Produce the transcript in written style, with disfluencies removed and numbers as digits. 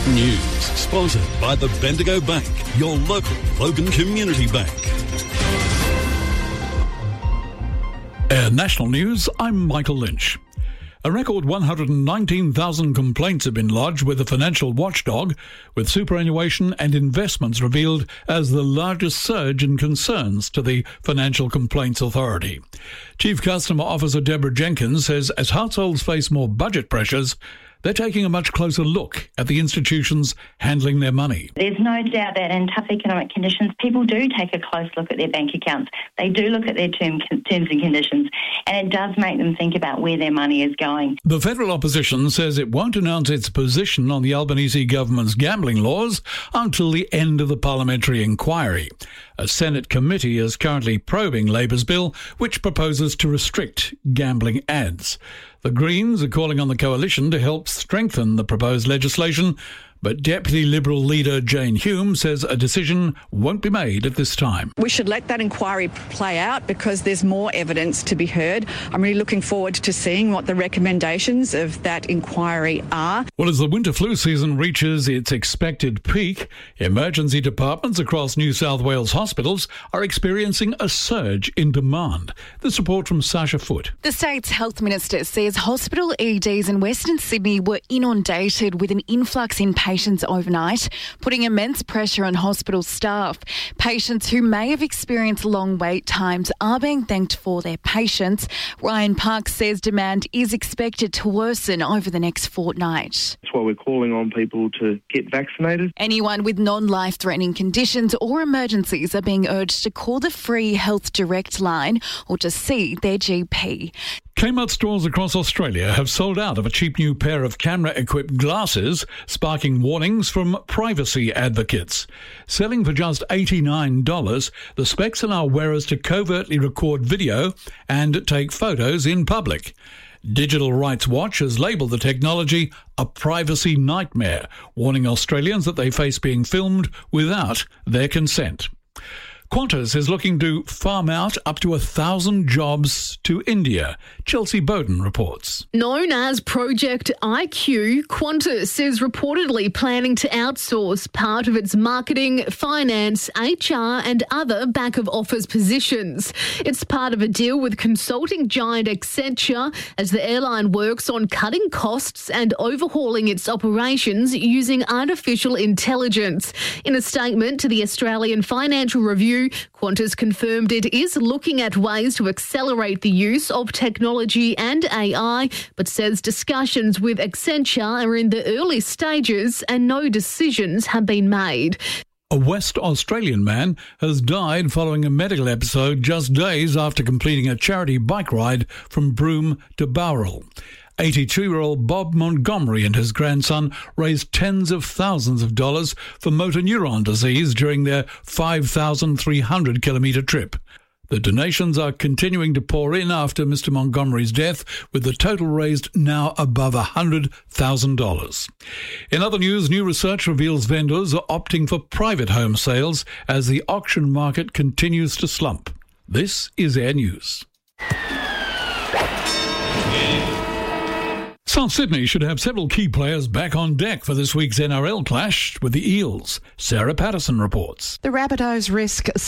News sponsored by the Bendigo Bank, your local Logan Community Bank. National News, I'm Michael Lynch. A record 119,000 complaints have been lodged with the financial watchdog, with superannuation and investments revealed as the largest surge in concerns to the Financial Complaints Authority. Chief Customer Officer Deborah Jenkins says as households face more budget pressures, they're taking a much closer look at the institutions handling their money. There's no doubt that in tough economic conditions, people do take a close look at their bank accounts. They do look at their terms and conditions, and it does make them think about where their money is going. The federal opposition says it won't announce its position on the Albanese government's gambling laws until the end of the parliamentary inquiry. A Senate committee is currently probing Labor's bill, which proposes to restrict gambling ads. The Greens are calling on the coalition to help strengthen the proposed legislation, but Deputy Liberal leader Jane Hume says a decision won't be made at this time. We should let that inquiry play out because there's more evidence to be heard. I'm really looking forward to seeing what the recommendations of that inquiry are. Well, as the winter flu season reaches its expected peak, emergency departments across New South Wales hospitals are experiencing a surge in demand. This report from Sasha Foote. The state's health minister says hospital EDs in Western Sydney were inundated with an influx in patients overnight, putting immense pressure on hospital staff. Patients who may have experienced long wait times are being thanked for their patience. Ryan Parks says demand is expected to worsen over the next fortnight. That's why we're calling on people to get vaccinated. Anyone with non-life-threatening conditions or emergencies are being urged to call the free Health Direct line or to see their GP. Kmart stores across Australia have sold out of a cheap new pair of camera-equipped glasses, sparking warnings from privacy advocates. Selling for just $89, the specs allow wearers to covertly record video and take photos in public. Digital Rights Watch has labelled the technology a privacy nightmare, warning Australians that they face being filmed without their consent. Qantas is looking to farm out up to 1,000 jobs to India. Chelsea Bowden reports. Known as Project IQ, Qantas is reportedly planning to outsource part of its marketing, finance, HR and other back-of-office positions. It's part of a deal with consulting giant Accenture as the airline works on cutting costs and overhauling its operations using artificial intelligence. In a statement to the Australian Financial Review, Qantas confirmed it is looking at ways to accelerate the use of technology and AI, but says discussions with Accenture are in the early stages and no decisions have been made. A West Australian man has died following a medical episode just days after completing a charity bike ride from Broome to Bowral. 82-year-old Bob Montgomery and his grandson raised tens of thousands of dollars for motor neuron disease during their 5,300-kilometre trip. The donations are continuing to pour in after Mr. Montgomery's death, with the total raised now above $100,000. In other news, new research reveals vendors are opting for private home sales as the auction market continues to slump. This is Air News. South Sydney should have several key players back on deck for this week's NRL clash with the Eels. Sarah Patterson reports. The Rabbitohs risk